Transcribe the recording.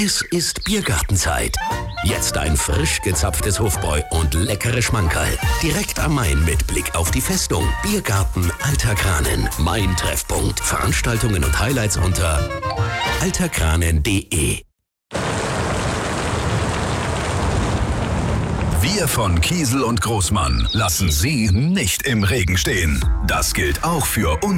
Es ist Biergartenzeit. Jetzt ein frisch gezapftes Hofbräu und leckere Schmankerl. Direkt am Main mit Blick auf die Festung. Biergarten Alter Kranen. Mein Treffpunkt. Veranstaltungen und Highlights unter alterkranen.de. Wir von Kiesel und Großmann lassen Sie nicht im Regen stehen. Das gilt auch für uns.